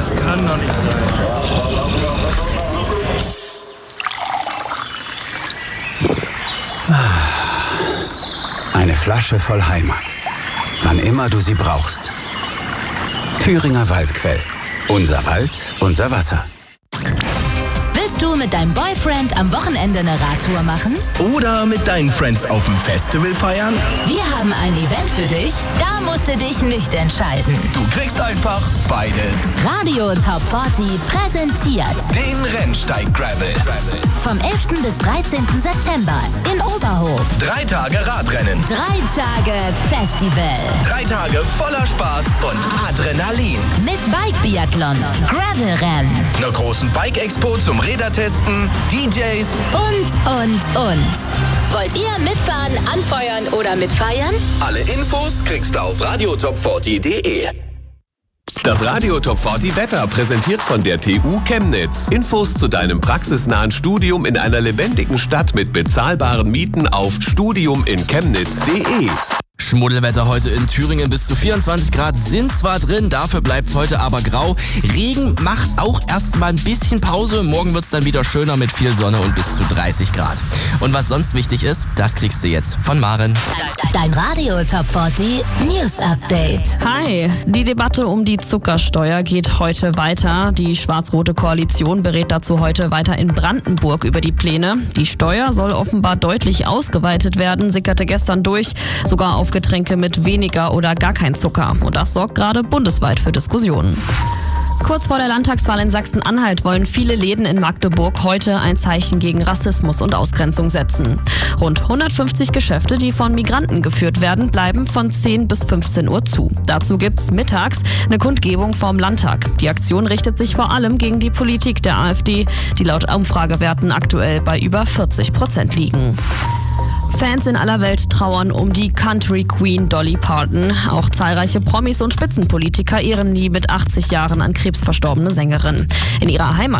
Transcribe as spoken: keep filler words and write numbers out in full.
Das kann doch nicht sein. Eine Flasche voll Heimat. Wann immer du sie brauchst. Thüringer Waldquell. Unser Wald, unser Wasser. Willst du mit deinem Boyfriend am Wochenende eine Radtour machen? Oder mit deinen Friends auf dem Festival feiern? Wir haben ein Event für dich, da musst du dich nicht entscheiden. Du kriegst einfach beides. Radio Top vierzig präsentiert Den Rennsteig Gravel. vom elften bis dreizehnten September in Oberhof. Drei Tage Radrennen. Drei Tage Festival. Drei Tage voller Spaß und Adrenalin. Mit Bike-Biathlon, Gravel-Rennen Einer großen Bike-Expo zum Rädertesten, D Js und, und, und. Wollt ihr mitfahren, anfeuern oder mitfeiern? Alle Infos kriegst du auf radiotop vierzig punkt de. Das Radio Top vierzig Wetter präsentiert von der T U Chemnitz. Infos zu deinem praxisnahen Studium in einer lebendigen Stadt mit bezahlbaren Mieten auf studium in chemnitz punkt de. Schmuddelwetter heute in Thüringen, bis zu vierundzwanzig Grad sind zwar drin, dafür bleibt es heute aber grau. Regen macht auch erst mal ein bisschen Pause, morgen wird es dann wieder schöner mit viel Sonne und bis zu dreißig Grad. Und was sonst wichtig ist, das kriegst du jetzt von Maren. Dein Radio Top vierzig News Update. Hi, die Debatte um die Zuckersteuer geht heute weiter. Die schwarz-rote Koalition berät dazu heute weiter in Brandenburg über die Pläne. Die Steuer soll offenbar deutlich ausgeweitet werden, sickerte gestern durch, sogar auf Getränke mit weniger oder gar kein Zucker. Und das sorgt gerade bundesweit für Diskussionen. Kurz vor der Landtagswahl in Sachsen-Anhalt wollen viele Läden in Magdeburg heute ein Zeichen gegen Rassismus und Ausgrenzung setzen. Rund hundertfünfzig Geschäfte, die von Migranten geführt werden, bleiben von zehn bis fünfzehn Uhr zu. Dazu gibt's mittags eine Kundgebung vorm Landtag. Die Aktion richtet sich vor allem gegen die Politik der AfD, die laut Umfragewerten aktuell bei über vierzig Prozent liegen. Fans in aller Welt trauern um die Country Queen Dolly Parton. Auch zahlreiche Promis und Spitzenpolitiker ehren die mit achtzig Jahren an Krebs verstorbene Sängerin. In ihrer Heimat